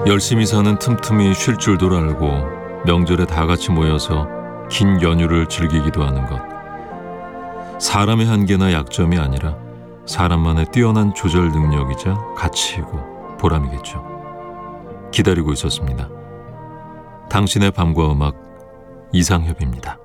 열심히 사는 틈틈이 쉴 줄도 알고 명절에 다 같이 모여서 긴 연휴를 즐기기도 하는 것. 사람의 한계나 약점이 아니라 사람만의 뛰어난 조절 능력이자 가치이고 보람이겠죠. 기다리고 있었습니다. 당신의 밤과 음악, 이상협입니다.